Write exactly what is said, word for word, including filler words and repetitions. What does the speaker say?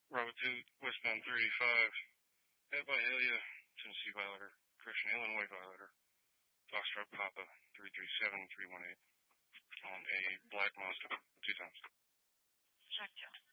Robert two, westbound three eighty-five, head by Helia, Tennessee Violator, correction, Illinois Violator, Foxtrot Papa, three three seven three one eight, on a black Mazda, two times. Check, Joe.